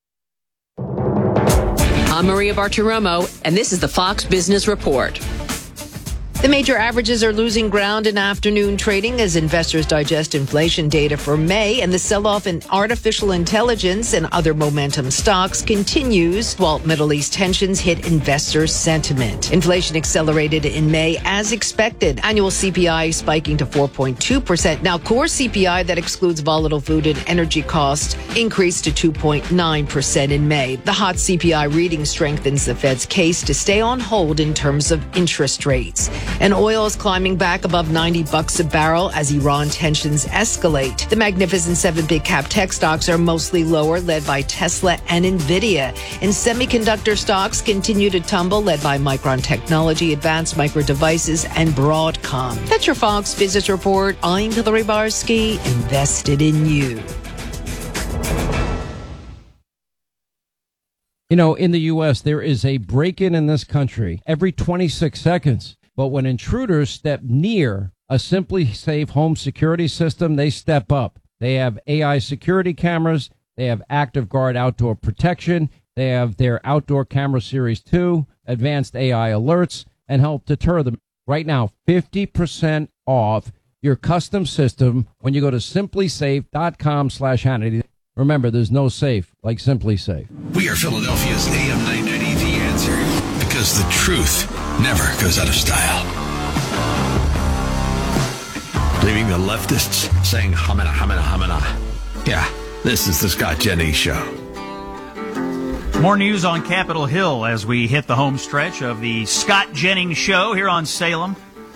I'm Maria Bartiromo, and this is the Fox Business Report. The major averages are losing ground in afternoon trading as investors digest inflation data for May, and the sell-off in artificial intelligence and other momentum stocks continues while Middle East tensions hit investor sentiment. Inflation accelerated in May as expected. Annual C P I spiking to four point two percent. Now, core C P I that excludes volatile food and energy costs increased to two point nine percent in May. The hot C P I reading strengthens the Fed's case to stay on hold in terms of interest rates. And oil is climbing back above ninety bucks a barrel as Iran tensions escalate. The Magnificent Seven big cap tech stocks are mostly lower, led by Tesla and Nvidia. And semiconductor stocks continue to tumble, led by Micron Technology, Advanced Micro Devices, and Broadcom. That's your Fox Business Report. I'm Hillary Barsky, invested in you. You know, in the U S, there is a break-in in this country every twenty-six seconds. But when intruders step near a Simply Safe home security system, they step up. They have A I security cameras. They have Active Guard outdoor protection. They have their Outdoor Camera Series two, advanced A I alerts, and help deter them. Right now, fifty percent off your custom system when you go to simplysafe.com slash Hannity. Remember, there's no safe like Simply Safe. We are Philadelphia's A M nine ninety The Answer, because the truth never goes out of style. Leaving the leftists saying hamina, hamina, hamina. Yeah, this is the Scott Jennings Show. More news on Capitol Hill as we hit the home stretch of the Scott Jennings Show here on Salem.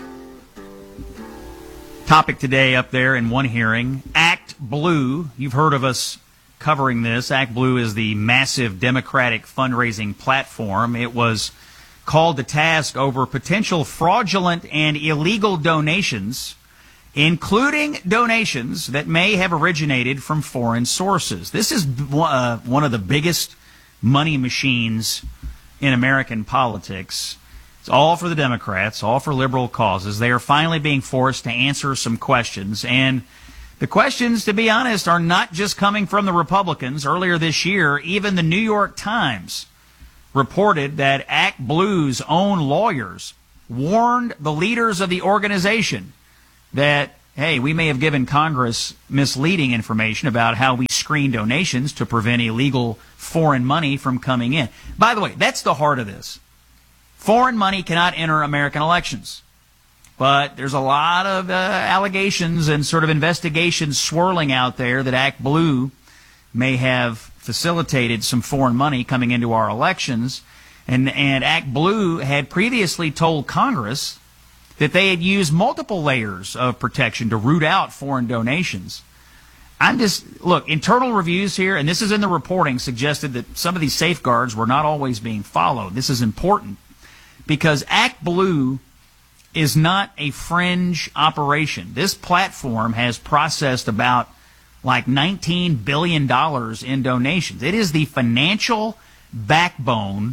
Topic today up there in one hearing, Act Blue. You've heard of us covering this. Act Blue is the massive Democratic fundraising platform. It was called to task over potential fraudulent and illegal donations including donations that may have originated from foreign sources. This is uh, one of the biggest money machines in American politics. It's all for the Democrats, all for liberal causes. They are finally being forced to answer some questions. And the questions, to be honest, are not just coming from the Republicans. Earlier this year, even the New York Times reported that Act Blue's own lawyers warned the leaders of the organization that, hey, we may have given Congress misleading information about how we screen donations to prevent illegal foreign money from coming in. By the way, that's the heart of this. Foreign money cannot enter American elections. But there's a lot of uh, allegations and sort of investigations swirling out there that Act Blue may have facilitated some foreign money coming into our elections. And, and Act Blue had previously told Congress that they had used multiple layers of protection to root out foreign donations. I'm just, look, internal reviews here, and this is in the reporting, suggested that some of these safeguards were not always being followed. This is important because Act Blue is not a fringe operation. This platform has processed about like nineteen billion dollars in donations. It is the financial backbone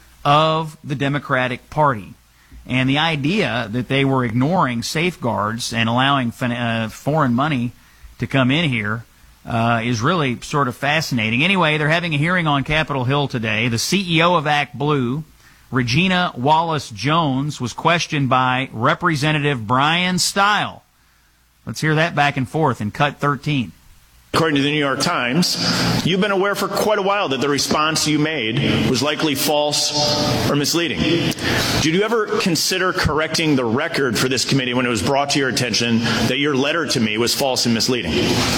of the Democratic Party. And the idea that they were ignoring safeguards and allowing uh, foreign money to come in here uh, is really sort of fascinating. Anyway, they're having a hearing on Capitol Hill today. The C E O of Act Blue, Regina Wallace-Jones, was questioned by Representative Brian Stile. Let's hear that back and forth in Cut thirteen. According to the New York Times, you've been aware for quite a while that the response you made was likely false or misleading. Did you ever consider correcting the record for this committee when it was brought to your attention that your letter to me was false and misleading?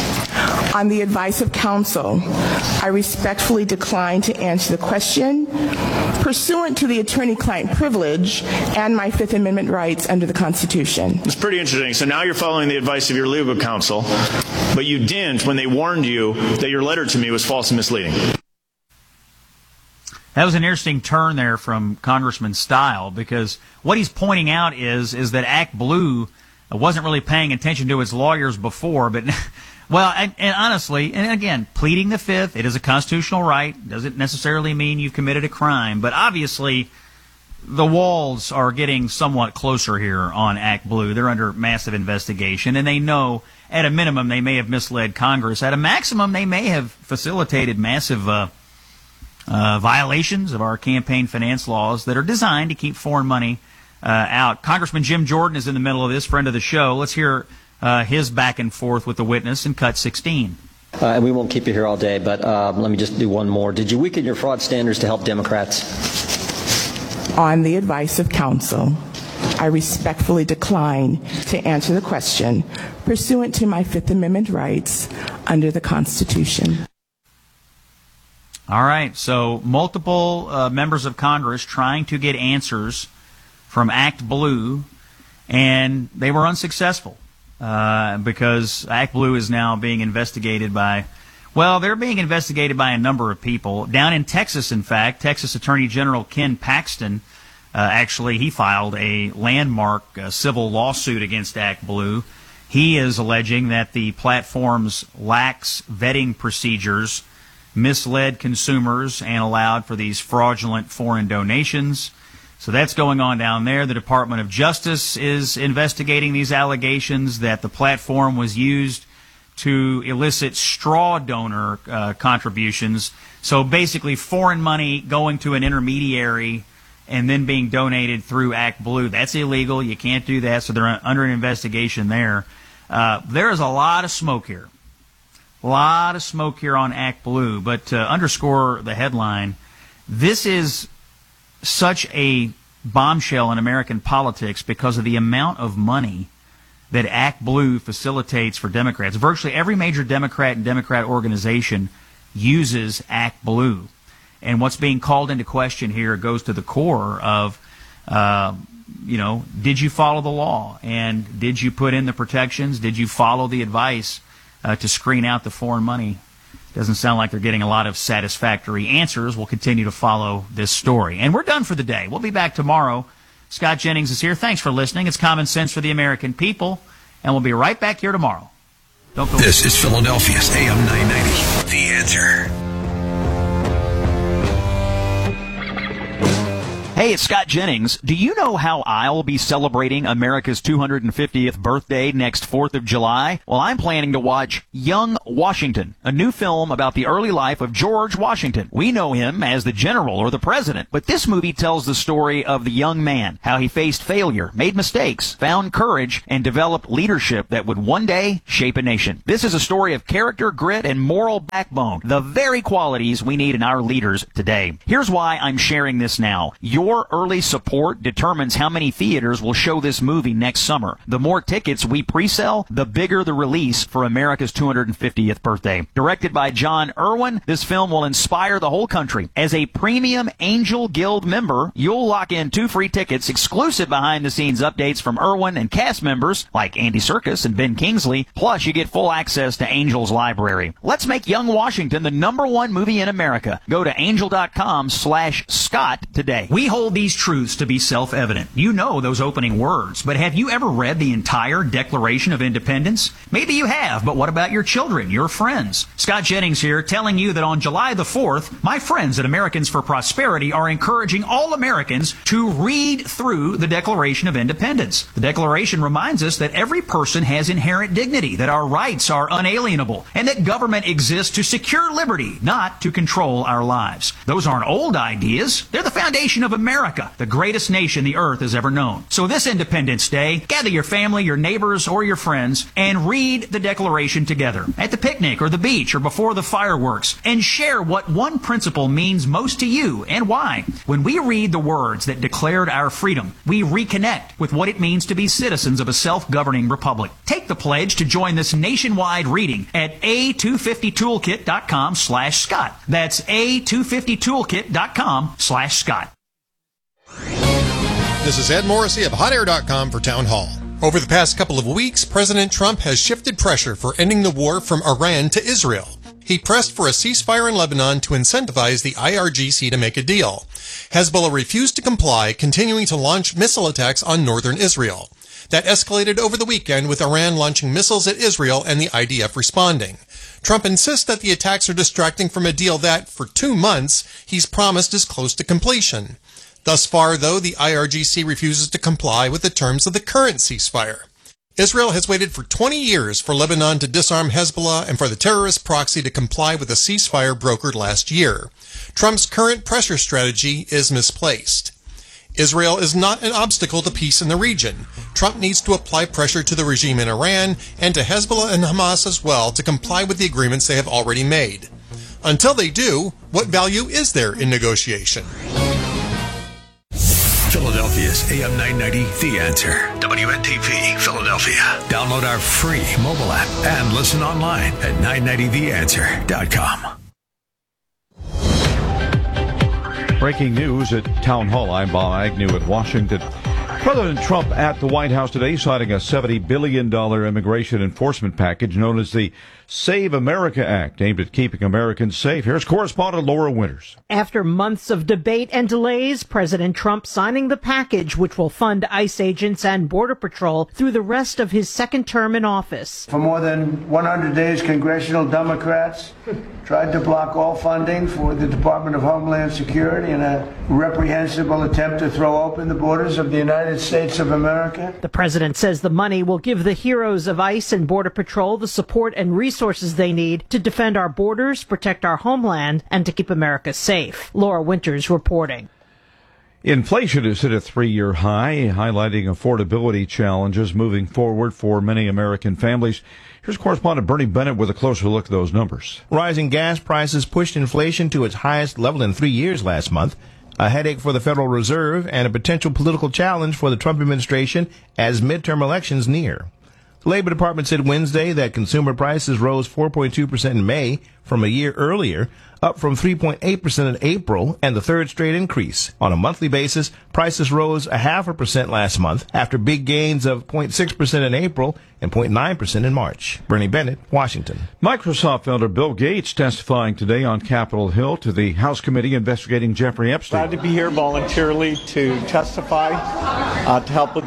On the advice of counsel, I respectfully decline to answer the question pursuant to the attorney-client privilege and my Fifth Amendment rights under the Constitution. It's pretty interesting. So now you're following the advice of your legal counsel, but you didn't when they warned you that your letter to me was false and misleading. That was an interesting turn there from Congressman Stile, because what he's pointing out is is that Act Blue wasn't really paying attention to its lawyers before, but well, and, and honestly, and again, pleading the Fifth, it is a constitutional right, doesn't necessarily mean you've committed a crime, but obviously the walls are getting somewhat closer here on Act Blue. They're under massive investigation, and they know at a minimum they may have misled Congress. At a maximum, they may have facilitated massive uh, uh, violations of our campaign finance laws that are designed to keep foreign money uh, out. Congressman Jim Jordan is in the middle of this, friend of the show. Let's hear uh, his back and forth with the witness in Cut sixteen. Uh, and we won't keep you here all day, but uh, let me just do one more. Did you weaken your fraud standards to help Democrats? On the advice of counsel, I respectfully decline to answer the question pursuant to my Fifth Amendment rights under the Constitution. All right, so multiple uh, members of Congress trying to get answers from Act Blue, and they were unsuccessful uh, because Act Blue is now being investigated by, well, they're being investigated by a number of people. Down in Texas, in fact, Texas Attorney General Ken Paxton, uh, actually, he filed a landmark uh, civil lawsuit against Act Blue. He is alleging that the platform's lax vetting procedures misled consumers and allowed for these fraudulent foreign donations. So that's going on down there. The Department of Justice is investigating these allegations that the platform was used to elicit straw donor uh, contributions. So basically foreign money going to an intermediary and then being donated through Act Blue. That's illegal. You can't do that. So they're under an investigation there. Uh, there is a lot of smoke here. A lot of smoke here on Act Blue. But to underscore the headline, this is such a bombshell in American politics because of the amount of money that Act Blue facilitates for Democrats. Virtually every major Democrat and Democrat organization uses Act Blue. And what's being called into question here goes to the core of, uh, you know, did you follow the law? And did you put in the protections? Did you follow the advice uh, to screen out the foreign money? Doesn't sound like they're getting a lot of satisfactory answers. We'll continue to follow this story. And we're done for the day. We'll be back tomorrow. Scott Jennings is here. Thanks for listening. It's Common Sense for the American People. and we'll be right back here tomorrow. Don't go. This is Philadelphia's A M nine ninety. The Answer. Hey, it's Scott Jennings. Do you know how I'll be celebrating America's two hundred fiftieth birthday next fourth of July? Well, I'm planning to watch Young Washington, a new film about the early life of George Washington. We know him as the general or the president, but this movie tells the story of the young man, how he faced failure, made mistakes, found courage, and developed leadership that would one day shape a nation. This is a story of character, grit, and moral backbone, the very qualities we need in our leaders today. Here's why I'm sharing this now. Your Your early support determines how many theaters will show this movie next summer. The more tickets we pre-sell, the bigger the release for America's two hundred fiftieth birthday. Directed by John Irwin, this film will inspire the whole country. As a premium Angel Guild member, you'll lock in two free tickets, exclusive behind-the-scenes updates from Irwin and cast members like Andy Serkis and Ben Kingsley, plus you get full access to Angel's library. Let's make Young Washington the number one movie in America. Go to angel.com slash Scott today. We hold these truths to be self-evident. You know those opening words, but have you ever read the entire Declaration of Independence? Maybe you have, but what about your children, your friends? Scott Jennings here, telling you that on July the fourth, my friends at Americans for Prosperity are encouraging all Americans to read through the Declaration of Independence. The Declaration reminds us that every person has inherent dignity, that our rights are unalienable, and that government exists to secure liberty, not to control our lives. Those aren't old ideas. They're the foundation of America. America, the greatest nation the earth has ever known. So this Independence Day, gather your family, your neighbors, or your friends and read the Declaration together at the picnic or the beach or before the fireworks, and share what one principle means most to you and why. When we read the words that declared our freedom, we reconnect with what it means to be citizens of a self-governing republic. Take the pledge to join this nationwide reading at a two fifty toolkit dot com slash Scott. That's a two fifty toolkit dot com slash Scott. This is Ed Morrissey of hot air dot com for Town Hall. Over the past couple of weeks, President Trump has shifted pressure for ending the war from Iran to Israel. He pressed for a ceasefire in Lebanon to incentivize the I R G C to make a deal. Hezbollah refused to comply, continuing to launch missile attacks on northern Israel. That escalated over the weekend, with Iran launching missiles at Israel and the I D F responding. Trump insists that the attacks are distracting from a deal that, for two months, he's promised is close to completion. Thus far, though, the I R G C refuses to comply with the terms of the current ceasefire. Israel has waited for twenty years for Lebanon to disarm Hezbollah and for the terrorist proxy to comply with a ceasefire brokered last year. Trump's current pressure strategy is misplaced. Israel is not an obstacle to peace in the region. Trump needs to apply pressure to the regime in Iran and to Hezbollah and Hamas as well to comply with the agreements they have already made. Until they do, what value is there in negotiation? Philadelphia's A M nine ninety, The Answer. W N T P, Philadelphia. Download our free mobile app and listen online at nine ninety the answer dot com. Breaking news at Town Hall. I'm Bob Agnew at Washington. President Trump at the White House today signing a seventy billion dollars immigration enforcement package known as the Save America Act, aimed at keeping Americans safe. Here's correspondent Laura Winters. After months of debate and delays, President Trump signing the package, which will fund ICE agents and Border Patrol through the rest of his second term in office. For more than one hundred days, congressional Democrats tried to block all funding for the Department of Homeland Security in a reprehensible attempt to throw open the borders of the United States of America. The president says the money will give the heroes of ICE and Border Patrol the support and resources they need to defend our borders, protect our homeland, and to keep America safe. Laura Winters reporting. Inflation is at a three-year high, highlighting affordability challenges moving forward for many American families. Here's correspondent Bernie Bennett with a closer look at those numbers. Rising gas prices pushed inflation to its highest level in three years last month, a headache for the Federal Reserve and a potential political challenge for the Trump administration as midterm elections near. The Labor Department said Wednesday that consumer prices rose four point two percent in May from a year earlier, up from three point eight percent in April, and the third straight increase. On a monthly basis, prices rose a half a percent last month after big gains of zero point six percent in April and zero point nine percent in March. Bernie Bennett, Washington. Microsoft founder Bill Gates testifying today on Capitol Hill to the House committee investigating Jeffrey Epstein. Glad to be here voluntarily to testify uh, to help with the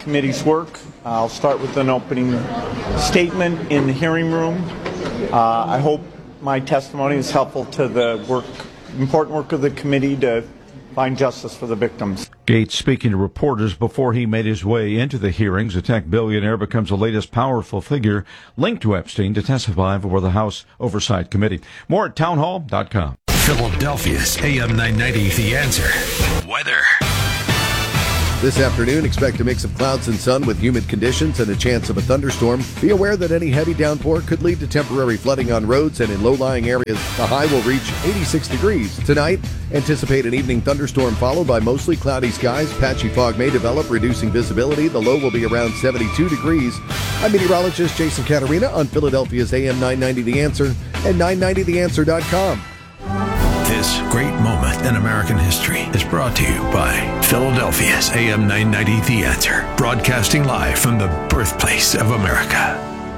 committee's work. I'll start with an opening statement in the hearing room. Uh, I hope my testimony is helpful to the work, important work of the committee to find justice for the victims. Gates speaking to reporters before he made his way into the hearings. A tech billionaire becomes the latest powerful figure linked to Epstein to testify before the House Oversight Committee. More at townhall dot com. Philadelphia's A M nine ninety, The Answer. Weather. This afternoon, expect a mix of clouds and sun with humid conditions and a chance of a thunderstorm. Be aware that any heavy downpour could lead to temporary flooding on roads and in low-lying areas. The high will reach eighty-six degrees. Tonight, anticipate an evening thunderstorm followed by mostly cloudy skies. Patchy fog may develop, reducing visibility. The low will be around seventy-two degrees. I'm meteorologist Jason Caterina on Philadelphia's A M nine ninety The Answer and nine ninety the answer dot com. This great moment in American history is brought to you by Philadelphia's A M nine ninety The Answer, broadcasting live from the birthplace of America.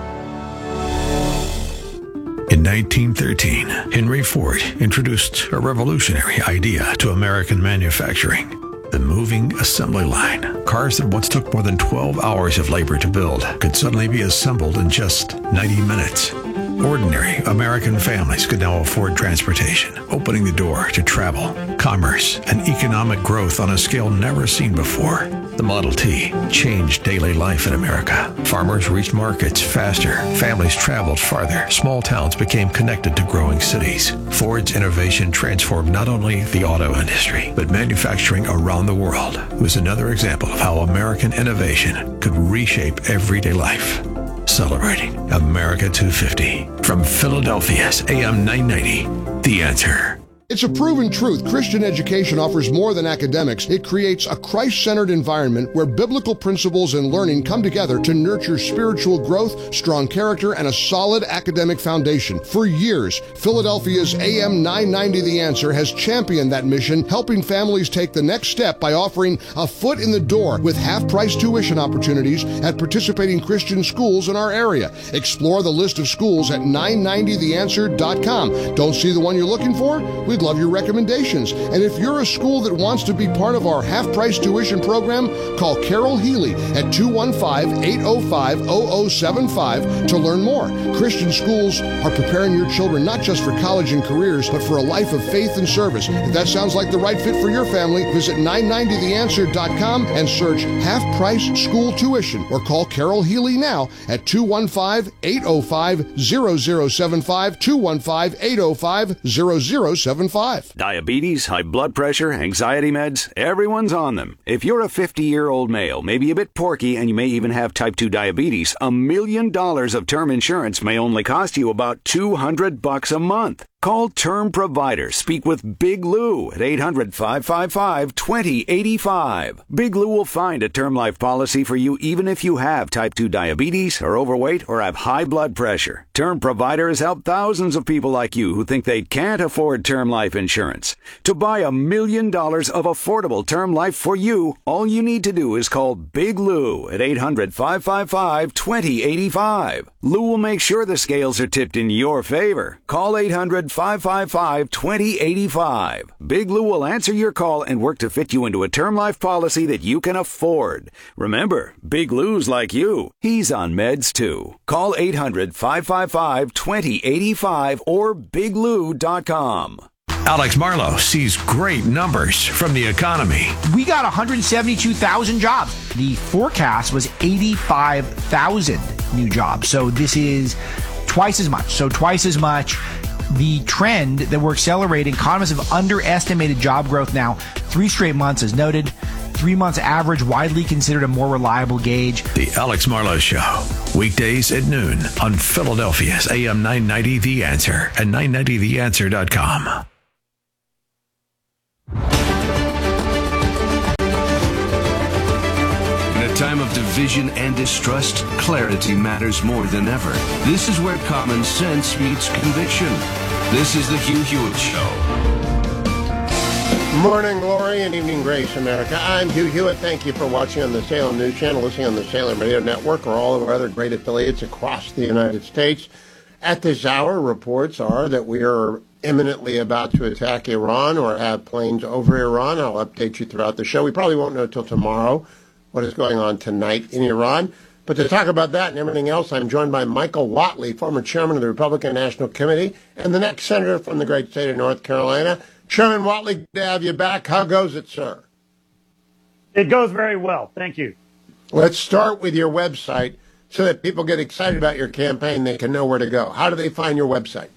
In nineteen thirteen, Henry Ford introduced a revolutionary idea to American manufacturing: the moving assembly line. Cars that once took more than twelve hours of labor to build could suddenly be assembled in just ninety minutes. Ordinary American families could now afford transportation, opening the door to travel, commerce, and economic growth on a scale never seen before. The Model T changed daily life in America. Farmers reached markets faster, families traveled farther, small towns became connected to growing cities. Ford's innovation transformed not only the auto industry, but manufacturing around the world. It was another example of how American innovation could reshape everyday life. Celebrating America two fifty. From Philadelphia's A M nine ninety, The Answer. It's a proven truth. Christian education offers more than academics. It creates a Christ-centered environment where biblical principles and learning come together to nurture spiritual growth, strong character, and a solid academic foundation. For years, Philadelphia's A M nine ninety The Answer has championed that mission, helping families take the next step by offering a foot in the door with half-price tuition opportunities at participating Christian schools in our area. Explore the list of schools at nine ninety the answer dot com. Don't see the one you're looking for? We'd love your recommendations. And if you're a school that wants to be part of our half-price tuition program, call Carol Healy at two one five, eight oh five, oh oh seven five to learn more. Christian schools are preparing your children not just for college and careers, but for a life of faith and service. If that sounds like the right fit for your family, visit nine ninety the answer dot com and search half-price school tuition, or call Carol Healy now at two one five, eight oh five, oh oh seven five, two one five, eight oh five, oh oh seven five. Diabetes, high blood pressure, anxiety meds, everyone's on them. If you're a fifty-year-old male, maybe a bit porky, and you may even have type two diabetes, a million dollars of term insurance may only cost you about two hundred bucks a month. Call Term Provider. Speak with Big Lou at eight hundred, five five five, two oh eight five. Big Lou will find a term life policy for you even if you have type two diabetes, are overweight, or have high blood pressure. Term Provider has helped thousands of people like you who think they can't afford term life insurance. To buy a million dollars of affordable term life for you, all you need to do is call Big Lou at eight hundred, five five five, two oh eight five. Lou will make sure the scales are tipped in your favor. Call eight hundred, five five five, two oh eight five. Big Lou will answer your call and work to fit you into a term life policy that you can afford. Remember, Big Lou's like you. He's on meds too. Call eight hundred, five five five, two oh eight five or big lou dot com. Alex Marlowe sees great numbers from the economy. We got one hundred seventy-two thousand jobs. The forecast was eighty-five thousand new jobs. So this is twice as much. So twice as much. The trend that we're accelerating, economists have underestimated job growth now three straight months, as noted. Three months average, widely considered a more reliable gauge. The Alex Marlowe Show, weekdays at noon on Philadelphia's A M nine ninety The Answer and nine ninety the answer dot com. In a time of division and distrust, clarity matters more than ever. This is where common sense meets conviction. This is the Hugh Hewitt Show. Morning glory and evening grace, America. I'm Hugh Hewitt. Thank you for watching on the Salem News Channel, listening on the Salem Radio Network, or all of our other great affiliates across the United States. At this hour, reports are that we are imminently about to attack Iran or have planes over Iran. I'll update you throughout the show. We probably won't know until tomorrow what is going on tonight in Iran. But to talk about that and everything else, I'm joined by Michael Whatley, former chairman of the Republican National Committee and the next senator from the great state of North Carolina. Chairman Whatley, good to have you back. How goes it, sir? It goes very well. Thank you. Let's start with your website so that people get excited about your campaign. They can know where to go. How do they find your website?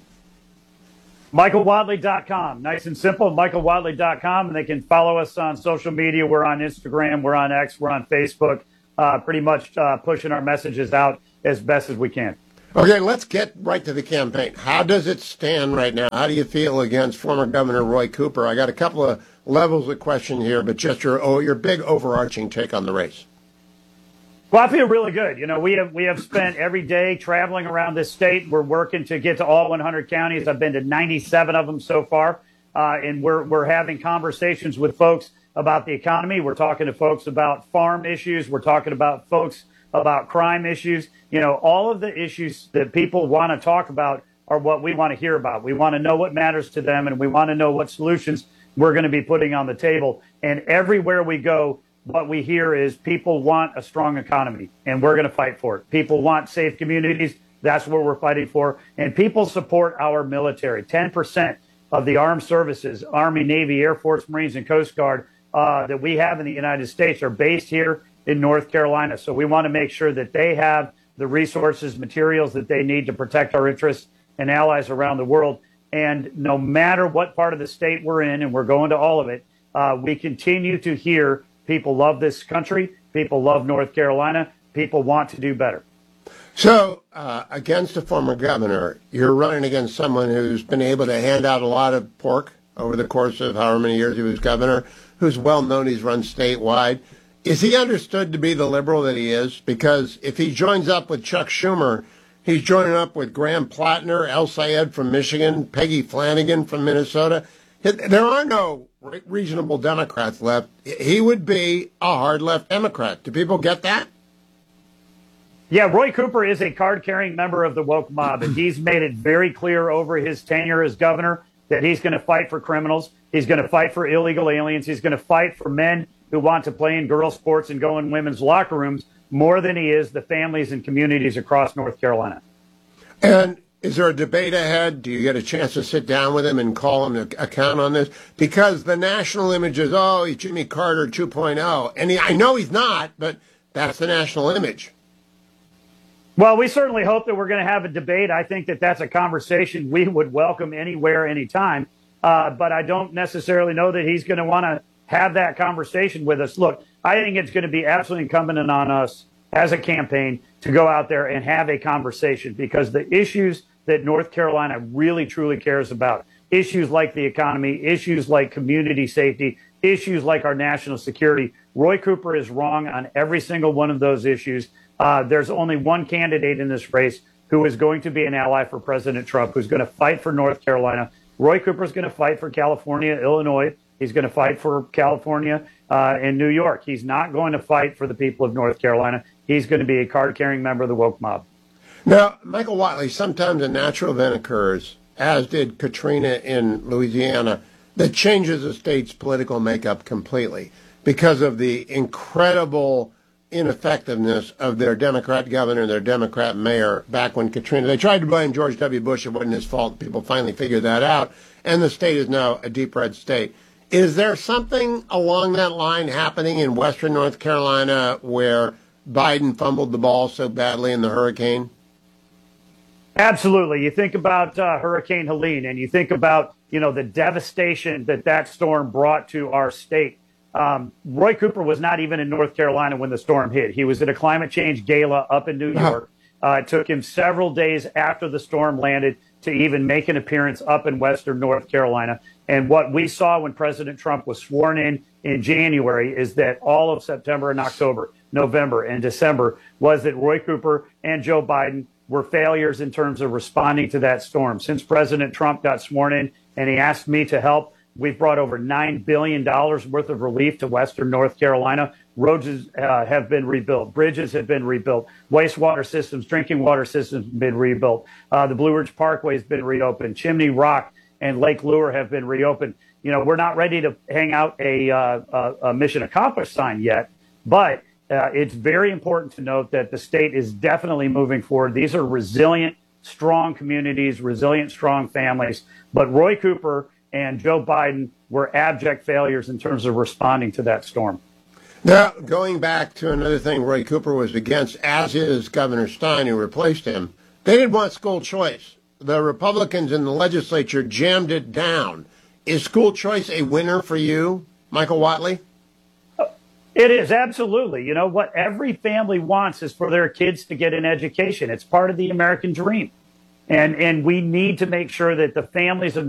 Michael Whatley dot com. Nice and simple, Michael Whatley dot com. And they can follow us on social media. We're on Instagram. We're on X. We're on Facebook. Uh, pretty much uh, pushing our messages out as best as we can. Okay, let's get right to the campaign. How does it stand right now? How do you feel against former Governor Roy Cooper? I got a couple of levels of question here, but just your oh, your big overarching take on the race. Well, I feel really good. You know, we have we have spent every day traveling around this state. We're working to get to all one hundred counties. I've been to ninety-seven of them so far, uh, and we're we're having conversations with folks about the economy. We're talking to folks about farm issues. We're talking about folks about crime issues. You know, all of the issues that people want to talk about are what we want to hear about. We want to know what matters to them, and we want to know what solutions we're going to be putting on the table. And everywhere we go, what we hear is people want a strong economy, and we're going to fight for it. People want safe communities. That's what we're fighting for. And people support our military. ten percent of the armed services, Army, Navy, Air Force, Marines, and Coast Guard, Uh, that we have in the United States are based here in North Carolina. So we want to make sure that they have the resources, materials that they need to protect our interests and allies around the world. And no matter what part of the state we're in, and we're going to all of it, uh, we continue to hear people love this country, people love North Carolina, people want to do better. So uh, against a former governor, you're running against someone who's been able to hand out a lot of pork over the course of however many years he was governor, who's well known, he's run statewide. Is he understood to be the liberal that he is? Because if he joins up with Chuck Schumer, he's joining up with Graham Plattner, El Sayed from Michigan, Peggy Flanagan from Minnesota. There are no reasonable Democrats left. He would be a hard left Democrat. Do people get that? Yeah, Roy Cooper is a card-carrying member of the woke mob, and he's made it very clear over his tenure as governor that he's going to fight for criminals. He's going to fight for illegal aliens. He's going to fight for men who want to play in girls' sports and go in women's locker rooms more than he is the families and communities across North Carolina. And is there a debate ahead? Do you get a chance to sit down with him and call him to account on this? Because the national image is, oh, he's Jimmy Carter two point oh. And he, I know he's not, but that's the national image. Well, we certainly hope that we're going to have a debate. I think that that's a conversation we would welcome anywhere, anytime. Uh, but I don't necessarily know that he's going to want to have that conversation with us. Look, I think it's going to be absolutely incumbent on us as a campaign to go out there and have a conversation, because the issues that North Carolina really, truly cares about, issues like the economy, issues like community safety, issues like our national security, Roy Cooper is wrong on every single one of those issues. Uh, there's only one candidate in this race who is going to be an ally for President Trump, who's going to fight for North Carolina. Roy Cooper is going to fight for California, Illinois. He's going to fight for California uh, and New York. He's not going to fight for the people of North Carolina. He's going to be a card-carrying member of the woke mob. Now, Michael Whatley, sometimes a natural event occurs, as did Katrina in Louisiana, that changes a state's political makeup completely because of the incredible ineffectiveness of their Democrat governor, their Democrat mayor back when Katrina. They tried to blame George W. Bush. It wasn't his fault. People finally figured that out. And the state is now a deep red state. Is there something along that line happening in western North Carolina where Biden fumbled the ball so badly in the hurricane? Absolutely. You think about uh, Hurricane Helene, and you think about, you know, the devastation that that storm brought to our state. Um, Roy Cooper was not even in North Carolina when the storm hit. He was at a climate change gala up in New York. Uh, it took him several days after the storm landed to even make an appearance up in western North Carolina. And what we saw when President Trump was sworn in in January is that all of September and October, November and December was that Roy Cooper and Joe Biden were failures in terms of responding to that storm. Since President Trump got sworn in and he asked me to help, we've brought over nine billion dollars worth of relief to western North Carolina. Roads uh, have been rebuilt. Bridges have been rebuilt. Wastewater systems, drinking water systems have been rebuilt. Uh, the Blue Ridge Parkway has been reopened. Chimney Rock and Lake Lure have been reopened. You know, we're not ready to hang out a, uh, a, a mission accomplished sign yet, but Uh, it's very important to note that the state is definitely moving forward. These are resilient, strong communities, resilient, strong families. But Roy Cooper and Joe Biden were abject failures in terms of responding to that storm. Now, going back to another thing Roy Cooper was against, as is Governor Stein, who replaced him, they didn't want school choice. The Republicans in the legislature jammed it down. Is school choice a winner for you, Michael Whatley? It is, absolutely. You know, what every family wants is for their kids to get an education. It's part of the American dream. And, and we need to make sure that the families of